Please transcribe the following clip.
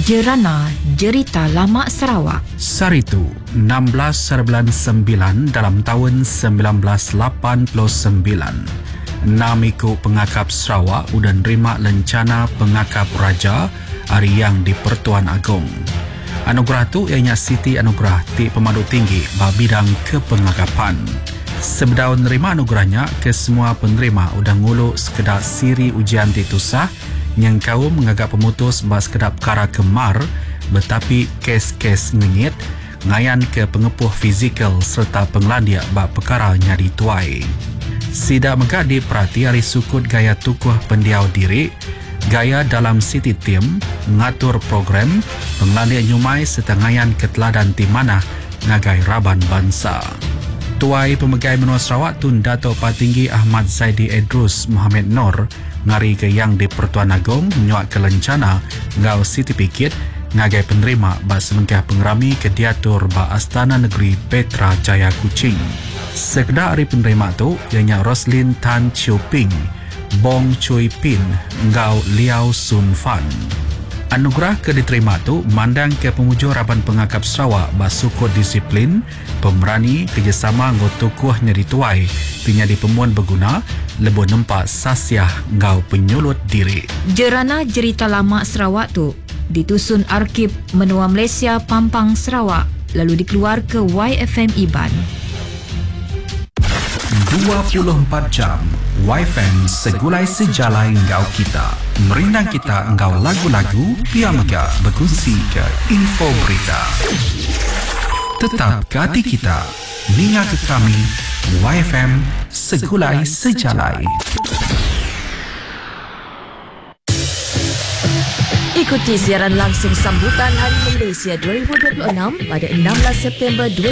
Jerana Jerita Lama Sarawak. Saritu 16/9 dalam tahun 1989. Namiku pengakap Sarawak udah nerima lencana pengakap raja hari yang di Pertuan Agong. Anugerah tu ianya Siti Anugerah Ti Pemandu Tinggi bidang kepengakapan. Sebelum nerima anugerahnya, ke semua penerima udah ngulu sekedar siri ujian titusah yang kau mengagak pemutus bahas kedap perkara kemar betapi kes-kes ngengit ngayan ke pengepuh fizikal serta penglandia bak perkara nyari tuai. Sida megak diperhati hari sukut gaya tukuh pendiau diri, gaya dalam city team, ngatur program, penglandia nyumai serta ngayan keteladan tim mana ngagai raban bangsa. Tuai Pemegai Menua Sarawak Tun Dato' Patinggi Ahmad Zaidi Edrus Mohamed Nur ngari ke yang di Pertuan Agong menyuat ke lencana ngau Siti Pikit ngagai penerima bak selengkah pengerami ke diatur bak Astana Negeri Petra Jaya Kuching. Sekedar hari penerima tu ianya Roslyn Tan Chiu Ping, Bong Chui Pin ngau Liao Sun Fan. Anugerah ke diterima tu mandang ke pemujur Raban Pengakap Sarawak basukut disiplin, pemerani, kerjasama anggota kuah nyeri tuai, pinya di pemuan berguna, lebih nempak sasiah ngau penyulut diri. Jerana Jerita Lama Sarawak tu ditusun Arkib Menua Malaysia Pampang Sarawak lalu dikeluar ke YFM Iban. 24 jam YFM segulai sejalai engkau kita. Merindang kita engkau lagu-lagu Pia Mega berkongsi ke info berita. Tetap ke hati kita. Ninga ke kami YFM segulai sejalai. Ikuti siaran langsung sambutan Hari Malaysia 2026 pada 16 September